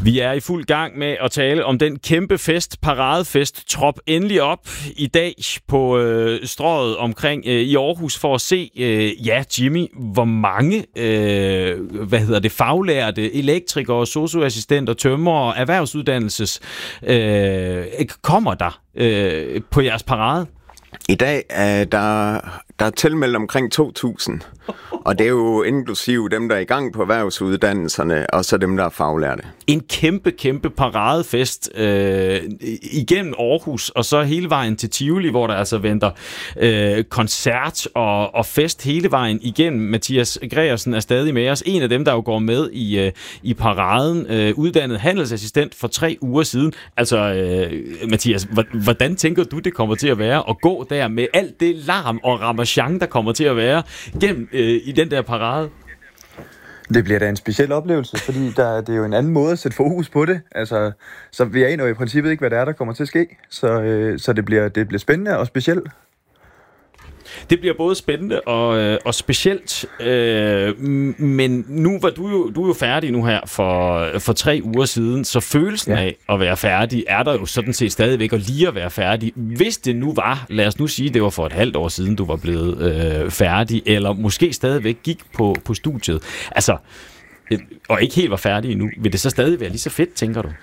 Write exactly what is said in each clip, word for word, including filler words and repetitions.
Vi er i fuld gang med at tale om den kæmpe fest, paradefest, trop endelig op i dag på øh, strøget omkring øh, i Aarhus for at se, øh, ja Jimmy, hvor mange øh, hvad hedder det, faglærte, elektrikere, socioassistenter, tømrere og erhvervsuddannelses øh, kommer der øh, på jeres parade? I dag er der, der er tilmeldt omkring to tusind, og det er jo inklusive dem, der er i gang på erhvervsuddannelserne, og så dem, der er faglærte. En kæmpe, kæmpe paradefest øh, igennem Aarhus, og så hele vejen til Tivoli, hvor der altså venter øh, koncert og, og fest hele vejen igennem. Mathias Gregersen er stadig med os. En af dem, der jo går med i, øh, i paraden, øh, uddannet handelsassistent for tre uger siden. Altså, øh, Mathias, hvordan tænker du, det kommer til at være at gå der med alt det larm og ramachan, der kommer til at være gennem øh, i den der parade? Det bliver da en speciel oplevelse, fordi der, det er jo en anden måde at sætte fokus på det. Altså, så vi aner jo i princippet ikke, hvad det er, der kommer til at ske. Så, øh, så det, bliver, det bliver spændende og specielt. Det bliver både spændende og, øh, og specielt, øh, men nu var du jo, du er jo færdig nu her for, for tre uger siden, så følelsen ja. af at være færdig er der jo sådan set stadigvæk, og lige at være færdig. Hvis det nu var, lad os nu sige, det var for et halvt år siden, du var blevet øh, færdig, eller måske stadigvæk gik på, på studiet, altså, øh, og ikke helt var færdig endnu, vil det så stadig være lige så fedt, tænker du?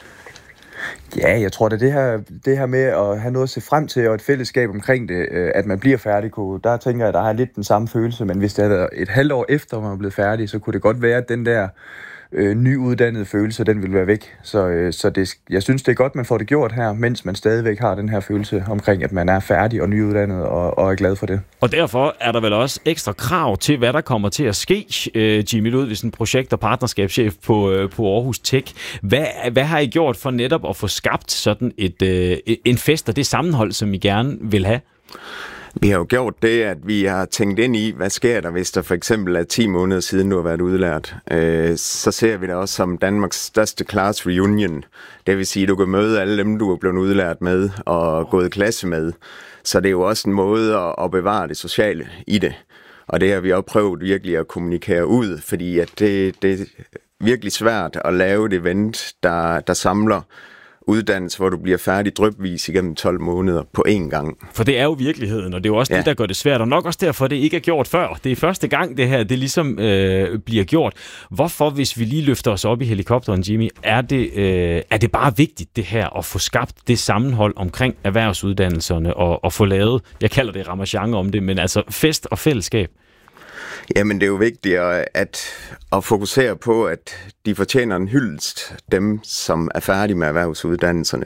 Ja, jeg tror, at det her, det her med at have noget at se frem til, og et fællesskab omkring det, at man bliver færdig, der tænker jeg, at der har lidt den samme følelse, men hvis det havde været et halvt år efter, man er blevet færdig, så kunne det godt være, at den der øh, nyuddannede følelse, den ville være væk. Så, øh, så det, jeg synes, det er godt, man får det gjort her, mens man stadigvæk har den her følelse omkring, at man er færdig og nyuddannet og, og er glad for det. Og derfor er der vel også ekstra krav til, hvad der kommer til at ske. Øh, Jimmy Ludvigsen, projekt- og partnerskabschef på, øh, på Aarhus Tech. Hvad, hvad har I gjort for netop at få skabt sådan et, øh, en fest og det sammenhold, som I gerne vil have? Vi har jo gjort det, at vi har tænkt ind i, hvad sker der, hvis der for eksempel er ti måneder siden, du har været udlært. Øh, så ser vi det også som Danmarks største class reunion. Det vil sige, at du kan møde alle dem, du er blevet udlært med og gået i klasse med. Så det er jo også en måde at, at bevare det sociale i det. Og det har vi også prøvet virkelig at kommunikere ud, fordi at det, det er virkelig svært at lave et event, der, der samler uddannelse, hvor du bliver færdig drypvis igennem tolv måneder på én gang. For det er jo virkeligheden, og det er jo også ja. det, der gør det svært, og nok også derfor, det ikke er gjort før. Det er første gang, det her det ligesom øh, bliver gjort. Hvorfor, hvis vi lige løfter os op i helikopteren, Jimmy, er det, øh, er det bare vigtigt, det her, at få skabt det sammenhold omkring erhvervsuddannelserne, og, og få lavet, jeg kalder det ramachan om det, men altså fest og fællesskab? Jamen, det er jo vigtigt at, at fokusere på, at de fortjener en hyldest, dem som er færdige med erhvervsuddannelserne.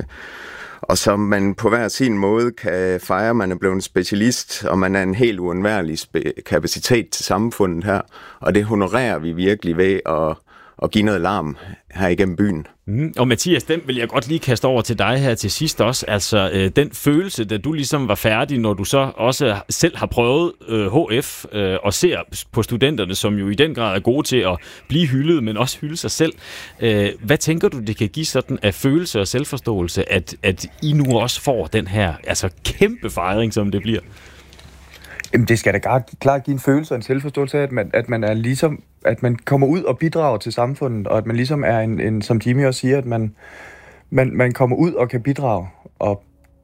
Og så man på hver sin måde kan fejre, man er blevet en specialist, og man er en helt uundværlig spe- kapacitet til samfundet her. Og det honorerer vi virkelig ved at, at give noget larm her igennem byen. Mm. Og Mathias, den vil jeg godt lige kaste over til dig her til sidst også. Altså øh, den følelse, da du ligesom var færdig, når du så også selv har prøvet øh, H F øh, og ser på studenterne, som jo i den grad er gode til at blive hyldet, men også hylde sig selv. Øh, hvad tænker du, det kan give sådan af følelse og selvforståelse, at, at I nu også får den her altså kæmpe fejring, som det bliver? Jamen, det skal da klart give en følelse og en selvforståelse af, at man, at man er ligesom, at man kommer ud og bidrager til samfundet, og at man ligesom er en, en som Jimmy også siger, at man, man, man kommer ud og kan bidrage, og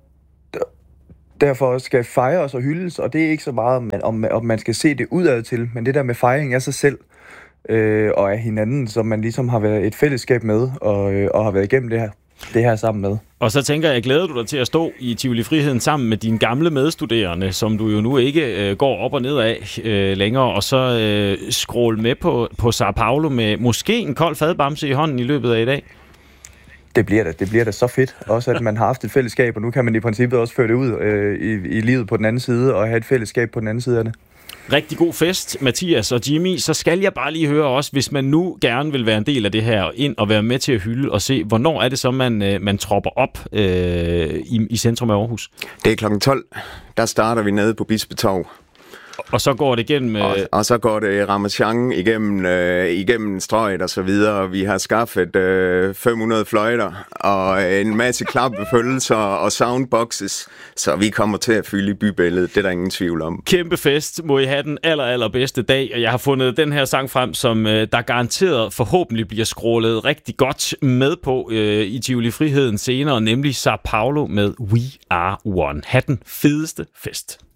derfor skal fejres og hyldes, og det er ikke så meget, om, om man skal se det udad til, men det der med fejring af sig selv øh, og af hinanden, som man ligesom har været et fællesskab med, og, øh, og har været igennem det her. det her sammen med. Og så tænker jeg, glæder du dig til at stå i Tivoli Friheden sammen med dine gamle medstuderende, som du jo nu ikke øh, går op og ned af øh, længere, og så øh, scrolle med på, på Sao Paulo med måske en kold fadbamse i hånden i løbet af i dag? Det bliver da, det bliver da så fedt. Også at man har haft et fællesskab, og nu kan man i princippet også føre det ud øh, i, i livet på den anden side, og have et fællesskab på den anden side af det. Rigtig god fest, Mathias og Jimmy. Så skal jeg bare lige høre også, hvis man nu gerne vil være en del af det her, ind og være med til at hylde og se, hvornår er det så, man, man tropper op øh, i, i centrum af Aarhus? Det er klokken tolv. Der starter vi nede på Bispetorv. Og så går det igennem... Øh... Og, og så går det Ramachan igennem, øh, igennem strøget og så videre. Vi har skaffet øh, fem hundrede fløjter og en masse klappefølelser og soundboxes, så vi kommer til at fylde i bybilledet. Det er der ingen tvivl om. Kæmpe fest. Må I have den aller, aller bedste dag. Og jeg har fundet den her sang frem, som øh, der garanteret forhåbentlig bliver scrollet rigtig godt med på øh, i Tivoli Friheden senere, nemlig Sao Paulo med We Are One. Ha' den fedeste fest.